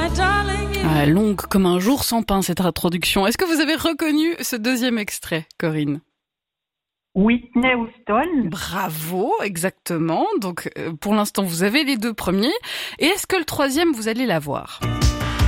Ah, longue comme un jour sans pain, cette introduction. Est-ce que vous avez reconnu ce deuxième extrait, Corinne ? Whitney Houston. Bravo, exactement. Donc, pour l'instant, vous avez les deux premiers. Et est-ce que le troisième, vous allez l'avoir ?